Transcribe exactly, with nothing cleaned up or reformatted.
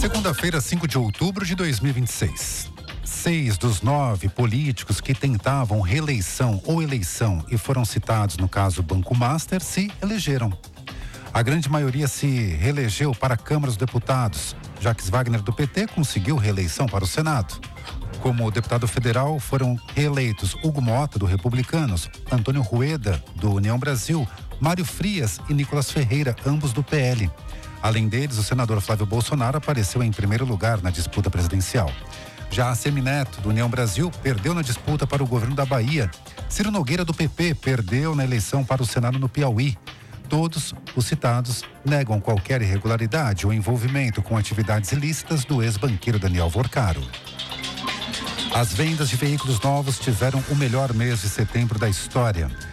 Segunda-feira, cinco de outubro de dois mil e vinte e seis. Seis dos nove políticos que tentavam reeleição ou eleição e foram citados no caso Banco Master se elegeram. A grande maioria se reelegeu para a Câmara dos Deputados. Jacques Wagner, do P T, conseguiu reeleição para o Senado. Como deputado federal, foram reeleitos Hugo Mota, do Republicanos, Antônio Rueda, do União Brasil, Mário Frias e Nicolas Ferreira, ambos do P L. Além deles, o senador Flávio Bolsonaro apareceu em primeiro lugar na disputa presidencial. Já a Semineto, do União Brasil, perdeu na disputa para o governo da Bahia. Ciro Nogueira, do P P, perdeu na eleição para o Senado no Piauí. Todos os citados negam qualquer irregularidade ou envolvimento com atividades ilícitas do ex-banqueiro Daniel Vorcaro. As vendas de veículos novos tiveram o melhor mês de setembro da história.